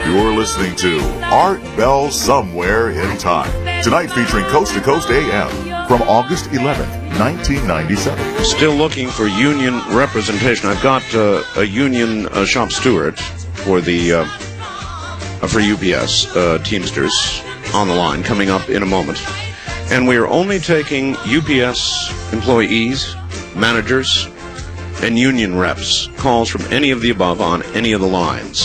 You're listening to Art Bell Somewhere in Time. Tonight featuring Coast to Coast AM from August 11th, 1997. Still looking for union representation. I've got a union shop steward for the for UPS Teamsters on the line coming up in a moment. And we are only taking UPS employees, managers, and union reps. Calls from any of the above on any of the lines.